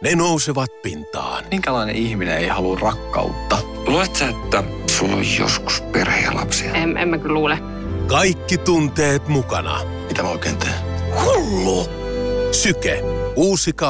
Ne nousevat pintaan. Minkälainen ihminen ei halua rakkautta? Luuletko sä, että sulla on joskus perhe ja lapsia? En mä kyllä luule. Kaikki tunteet mukana. Mitä mä oikein teen? Hullu! Syke. Uusi